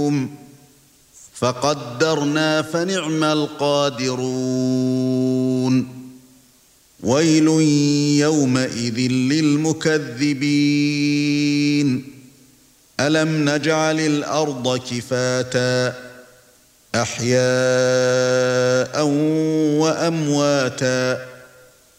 فقدرنا فنعم القادرون ويل يومئذ للمكذبين ألم نجعل الأرض كفاتا أحياء وأمواتا